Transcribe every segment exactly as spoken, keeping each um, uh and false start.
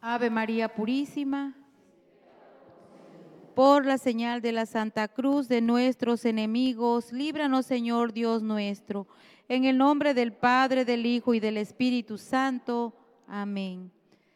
Ave María Purísima, por la señal de la Santa Cruz de nuestros enemigos, líbranos, Señor Dios nuestro, en el nombre del Padre, del Hijo y del Espíritu Santo. Amén.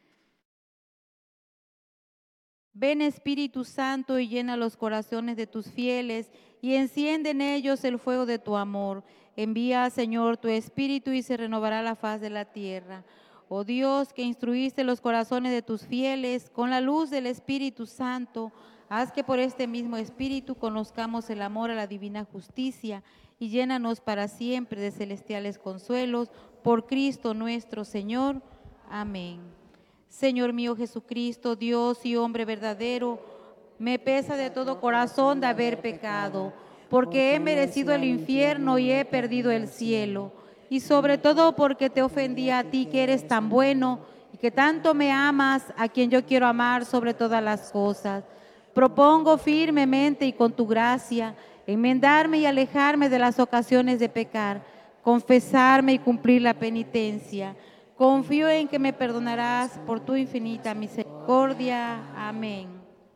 Ven, Espíritu Santo, y llena los corazones de tus fieles, y enciende en ellos el fuego de tu amor. Envía, Señor, tu Espíritu, y se renovará la faz de la tierra. Oh Dios, que instruiste los corazones de tus fieles con la luz del Espíritu Santo, haz que por este mismo Espíritu conozcamos el amor a la divina justicia, y llénanos para siempre de celestiales consuelos. Por Cristo nuestro Señor. Amén. Señor mío Jesucristo, Dios y hombre verdadero, me pesa de todo corazón de haber pecado, porque he merecido el infierno y he perdido el cielo, y sobre todo porque te ofendí a ti, que eres tan bueno y que tanto me amas, a quien yo quiero amar sobre todas las cosas. Propongo firmemente y con tu gracia enmendarme y alejarme de las ocasiones de pecar, confesarme y cumplir la penitencia. Confío en que me perdonarás por tu infinita misericordia. Amén.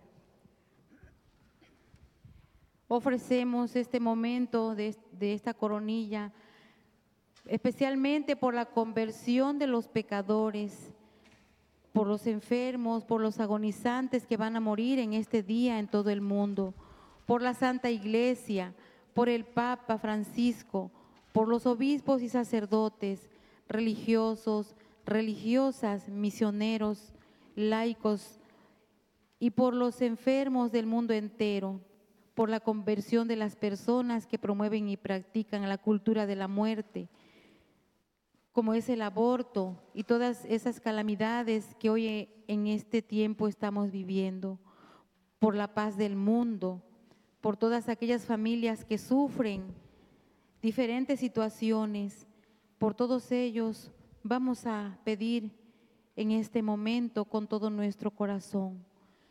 Ofrecemos este momento de, de esta coronilla, especialmente por la conversión de los pecadores, por los enfermos, por los agonizantes que van a morir en este día en todo el mundo, por la Santa Iglesia, por el Papa Francisco, por los obispos y sacerdotes, religiosos, religiosas, misioneros, laicos, y por los enfermos del mundo entero, por la conversión de las personas que promueven y practican la cultura de la muerte, como es el aborto y todas esas calamidades que hoy en este tiempo estamos viviendo, por la paz del mundo, por todas aquellas familias que sufren diferentes situaciones. Por todos ellos vamos a pedir en este momento con todo nuestro corazón.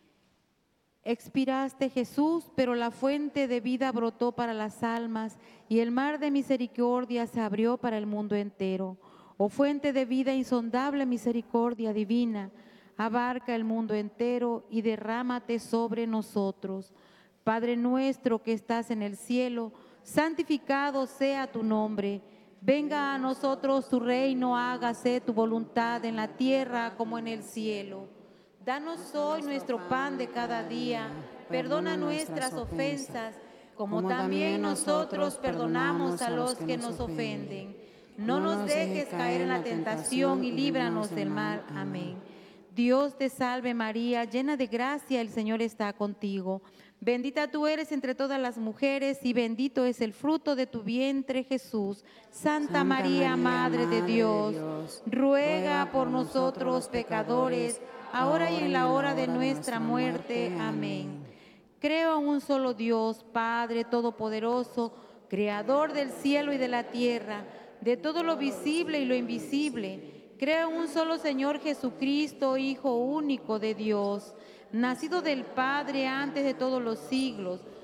Expiraste, Jesús, pero la fuente de vida brotó para las almas y el mar de misericordia se abrió para el mundo entero. Oh fuente de vida, insondable misericordia divina, abarca el mundo entero y derrámate sobre nosotros. Padre nuestro que estás en el cielo, santificado sea tu nombre. Venga a nosotros tu reino, hágase tu voluntad en la tierra como en el cielo. Danos hoy nuestro pan de cada día, perdona nuestras ofensas, como también nosotros perdonamos a los que nos ofenden. No nos dejes caer en la tentación y líbranos del mal. Amén. Dios te salve María, llena de gracia, el Señor está contigo. Bendita tú eres entre todas las mujeres y bendito es el fruto de tu vientre, Jesús. Santa, Santa María, María, Madre de Dios, de Dios ruega, ruega por nosotros pecadores, ahora y en la hora de nuestra muerte. Amén. Creo en un solo Dios, Padre Todopoderoso, Creador del cielo y de la tierra, de todo lo visible y lo invisible. Creo en un solo Señor Jesucristo, Hijo único de Dios, nacido del Padre antes de todos los siglos,